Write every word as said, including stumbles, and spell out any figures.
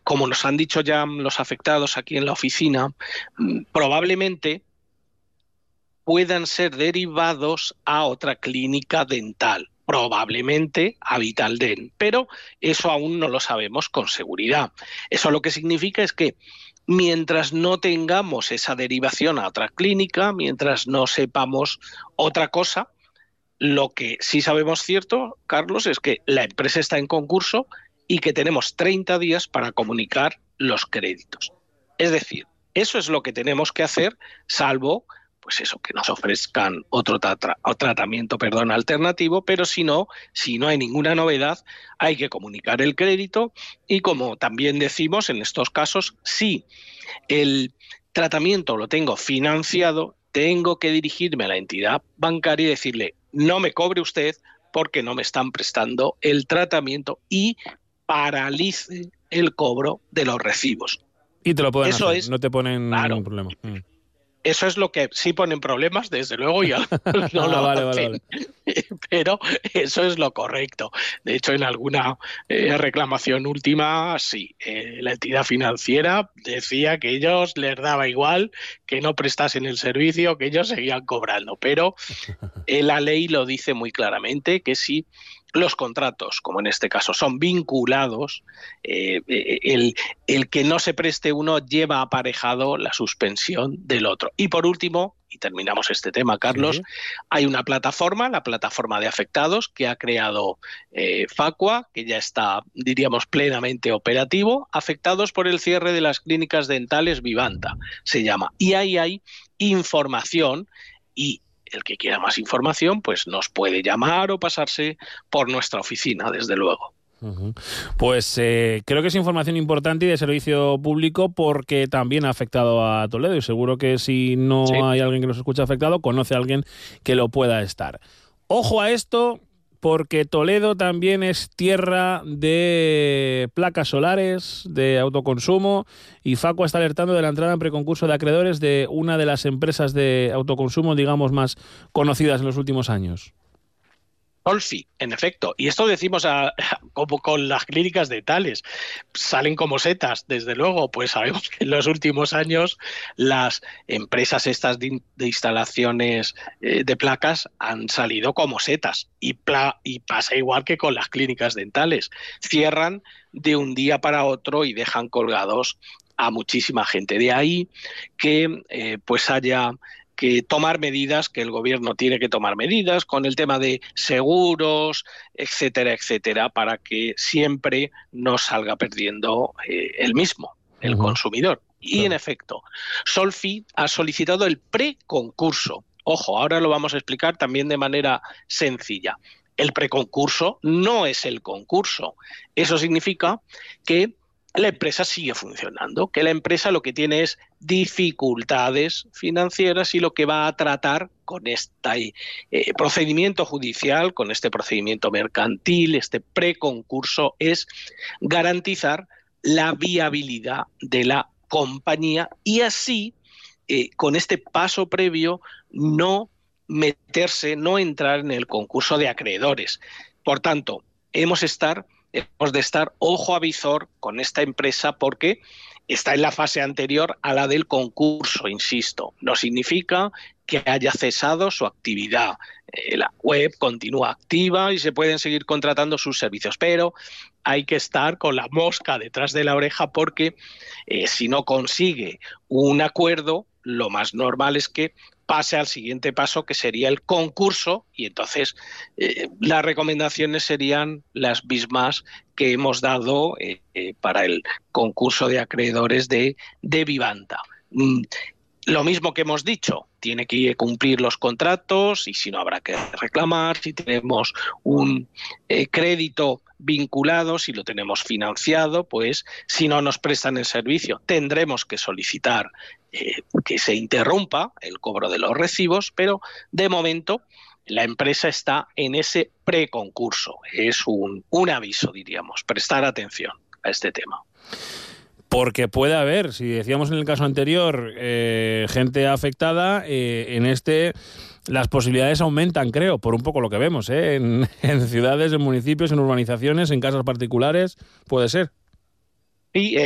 como nos han dicho ya los afectados aquí en la oficina, probablemente puedan ser derivados a otra clínica dental, probablemente a Vitaldent, pero eso aún no lo sabemos con seguridad. Eso lo que significa es que mientras no tengamos esa derivación a otra clínica, mientras no sepamos otra cosa, lo que sí sabemos cierto, Carlos, es que la empresa está en concurso y que tenemos treinta días para comunicar los créditos. Es decir, eso es lo que tenemos que hacer, salvo pues eso, que nos ofrezcan otro tra- tratamiento perdón, alternativo, pero si no, si no hay ninguna novedad, hay que comunicar el crédito y, como también decimos en estos casos, si el tratamiento lo tengo financiado, tengo que dirigirme a la entidad bancaria y decirle: no me cobre usted porque no me están prestando el tratamiento, y paralice el cobro de los recibos. Y te lo pueden Eso hacer, es, no te ponen claro, ningún problema. Mm. eso es lo que sí ponen problemas, desde luego, y algunos no Ah, lo vale, vale, hacen, vale. pero eso es lo correcto. De hecho, en alguna eh, reclamación última, sí, eh, la entidad financiera decía que ellos les daba igual que no prestasen el servicio, que ellos seguían cobrando, pero eh, la ley lo dice muy claramente, que si los contratos, como en este caso, son vinculados, eh, eh, el, el que no se preste uno lleva aparejado la suspensión del otro. Y por último, y terminamos este tema, Carlos, Sí. hay una plataforma, la plataforma de afectados, que ha creado eh, Facua, que ya está, diríamos, plenamente operativo, afectados por el cierre de las clínicas dentales Vivanta, se llama. Y ahí hay información, y el que quiera más información, pues nos puede llamar o pasarse por nuestra oficina, desde luego. Uh-huh. Pues eh, creo que es información importante y de servicio público, porque también ha afectado a Toledo, y seguro que si no Sí. hay alguien que nos escuche afectado, conoce a alguien que lo pueda estar. Ojo a esto, porque Toledo también es tierra de placas solares, de autoconsumo, y Facua está alertando de la entrada en preconcurso de acreedores de una de las empresas de autoconsumo, digamos, más conocidas en los últimos años. Solfi, en efecto, y esto decimos a, como con las clínicas dentales, salen como setas, desde luego. Pues sabemos que en los últimos años las empresas estas de, de instalaciones eh, de placas han salido como setas, y, pla, y pasa igual que con las clínicas dentales, cierran de un día para otro y dejan colgados a muchísima gente. De ahí que eh, pues haya que tomar medidas, que el gobierno tiene que tomar medidas con el tema de seguros, etcétera, etcétera, para que siempre no salga perdiendo eh, el mismo, el Uh-huh. consumidor. Y Claro. en efecto, Solfi ha solicitado el preconcurso. Ojo, ahora lo vamos a explicar también de manera sencilla. El preconcurso no es el concurso. Eso significa que la empresa sigue funcionando, que la empresa lo que tiene es dificultades financieras, y lo que va a tratar con este eh, procedimiento judicial, con este procedimiento mercantil, este preconcurso, es garantizar la viabilidad de la compañía, y así, eh, con este paso previo, no meterse, no entrar en el concurso de acreedores. Por tanto, hemos estar Hemos de estar ojo a visor con esta empresa, porque está en la fase anterior a la del concurso, insisto. No significa que haya cesado su actividad. Eh, la web continúa activa y se pueden seguir contratando sus servicios, pero hay que estar con la mosca detrás de la oreja, porque eh, si no consigue un acuerdo, lo más normal es que pase al siguiente paso, que sería el concurso, y entonces eh, las recomendaciones serían las mismas que hemos dado eh, eh, para el concurso de acreedores de, de Vivanta. Mm, Lo mismo que hemos dicho, tiene que cumplir los contratos, y si no, habrá que reclamar. Si tenemos un eh, crédito vinculado, si lo tenemos financiado, pues si no nos prestan el servicio, tendremos que solicitar eh, que se interrumpa el cobro de los recibos, pero de momento la empresa está en ese preconcurso. Es un, un aviso, diríamos, prestar atención a este tema. Porque puede haber, si decíamos en el caso anterior, eh, gente afectada, eh, en este las posibilidades aumentan, creo, por un poco lo que vemos, ¿eh? en, en ciudades, en municipios, en urbanizaciones, en casas particulares, puede ser. Y